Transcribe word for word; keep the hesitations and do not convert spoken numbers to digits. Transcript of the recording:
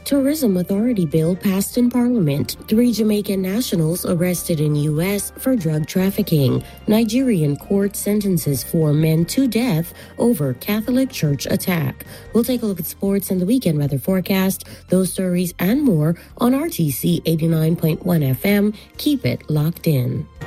Tourism Authority bill passed in Parliament. Three Jamaican nationals arrested in U S for drug trafficking. Nigerian court sentences four men to death over Catholic Church attack. We'll take a look at sports and the weekend weather forecast. Those stories and more on R T C eighty-nine point one F M. Keep it locked in.